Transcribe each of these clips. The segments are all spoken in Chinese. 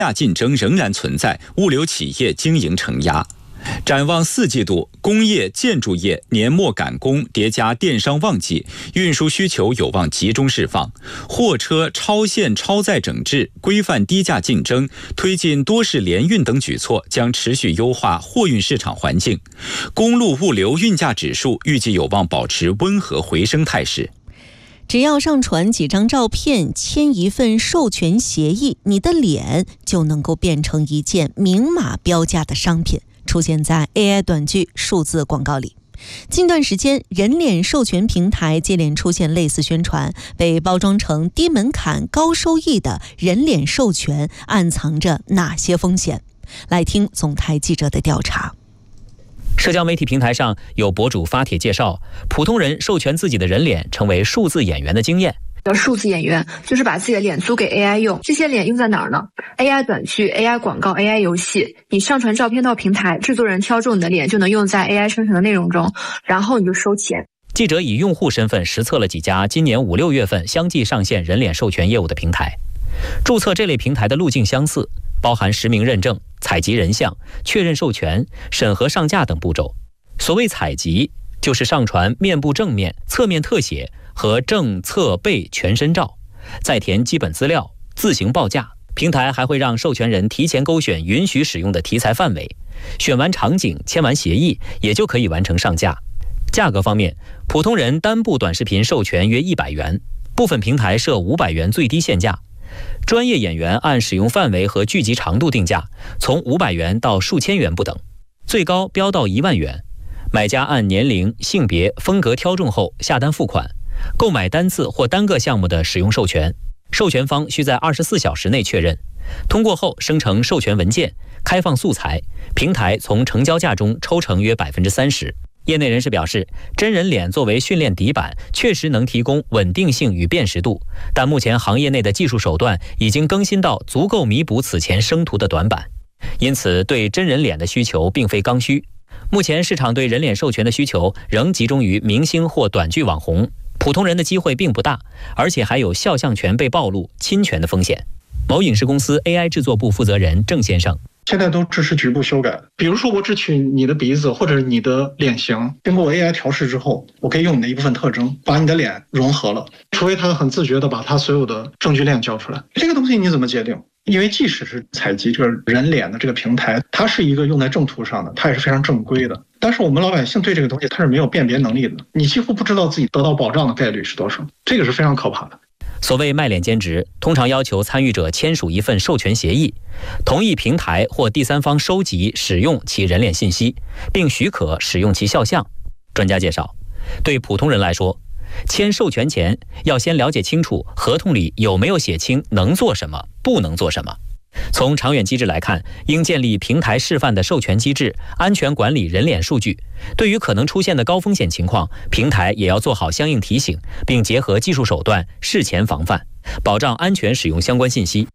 价竞争仍然存在，物流企业经营承压。展望4季度，工业建筑业年末赶工叠加电商旺季，运输需求有望集中释放。货车超限超载整治、规范低价竞争、推进多式联运等举措将持续优化货运市场环境。公路物流运价指数预计有望保持温和回升态势。 只要上传几张照片，签一份授权协议，你的脸就能够变成一件明码标价的商品，出现在 AI 短剧数字广告里。近段时间，人脸授权平台接连出现类似宣传，被包装成低门槛高收益的人脸授权，暗藏着哪些风险？来听总台记者的调查。 社交媒体平台上有博主发帖介绍，普通人授权自己的人脸成为数字演员的经验。 数字演员就是把自己的脸租给 AI 用，这些脸用在哪儿呢？ AI 短剧、AI 广告、AI 游戏。你上传照片到平台，制作人挑中你的脸就能用在 AI 生成的内容中，然后你就收钱。 记者以用户身份实测了几家今年5、6月份相继上线人脸授权业务的平台。注册这类平台的路径相似，包含实名认证、采集人像、确认授权、审核上架等步骤。所谓采集，就是上传面部正面、侧面特写和正侧背全身照，再填基本资料，自行报价。平台还会让授权人提前勾选允许使用的题材范围，选完场景，签完协议，也就可以完成上架。价格方面，普通人单部短视频授权约100元，部分平台设500元最低限价。专业演员按使用范围和剧集长度定价，从500元到数千元不等，最高飙到1万元。买家按年龄、性别、风格挑中后下单付款，购买单次或单个项目的使用授权，授权方需在24小时内确认，通过后生成授权文件，开放素材，平台从成交价中抽成约30%。业内人士表示，真人脸作为训练底板，确实能提供稳定性与辨识度，但目前行业内的技术手段已经更新到足够弥补此前生图的短板，因此对真人脸的需求并非刚需。目前市场对人脸授权的需求仍集中于明星或短剧网红，普通人的机会并不大，而且还有肖像权被暴露、侵权的风险。某影视公司 AI 制作部负责人郑先生， 现在都支持局部修改，比如说我只取你的鼻子或者你的脸型，经过 AI 调试之后，我可以用你的一部分特征把你的脸融合了，除非他很自觉的把他所有的证据链交出来。这个东西你怎么界定？因为即使是采集这个人脸的这个平台，它是一个用在正图上的，它也是非常正规的，但是我们老百姓对这个东西它是没有辨别能力的，你几乎不知道自己得到保障的概率是多少，这个是非常可怕的。 所谓卖脸兼职，通常要求参与者签署一份授权协议，同意平台或第三方收集、使用其人脸信息，并许可使用其肖像。专家介绍，对普通人来说，签授权前要先了解清楚合同里有没有写清能做什么、不能做什么。从长远机制来看，应建立平台示范的授权机制，安全管理人脸数据。对于可能出现的高风险情况，平台也要做好相应提醒，并结合技术手段事前防范，保障安全使用相关信息。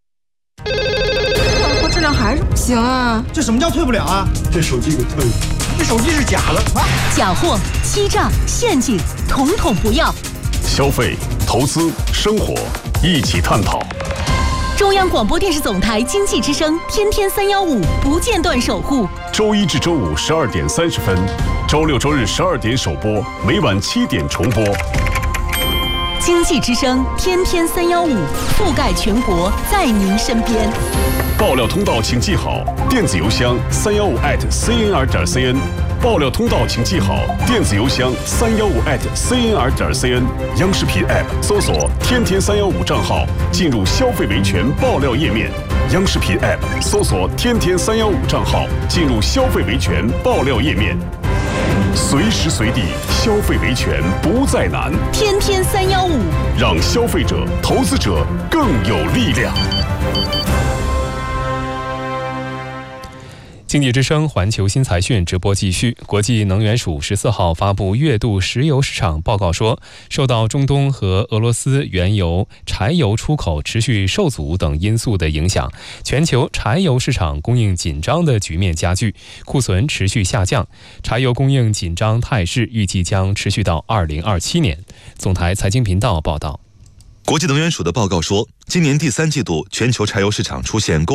我质量还是不行啊！ 这什么叫退不了啊？ 这手机给退了， 这手机是假的啊！ 假货、欺诈、陷阱，统统不要。 消费、投资、生活，一起探讨。 中央广播电视总台经济之声，天天315，不间断守护。 周一至周五12点30分，周六周日12点首播，每晚7点重播。 经济之声，天天315，覆盖全国，在您身边。 爆料通道请记好，电子邮箱315@cnr.cn。爆料通道请记好，电子邮箱315@cnr.cn。央视频 App 搜索“天天315”账号，进入消费维权爆料页面。央视频 App 搜索“天天315”账号，进入消费维权爆料页面。随时随地消费维权不再难， 天天315， 让消费者、投资者更有力量。 经济之声环球新财讯直播继续。国际能源署14号发布月度石油市场报告说，受到中东和俄罗斯原油、柴油出口持续受阻等因素的影响，全球柴油市场供应紧张的局面加剧，库存持续下降，柴油供应紧张态势预计将持续到2027年。总台财经频道报道。 国际能源署的报告说，今年第3季度全球柴油市场出现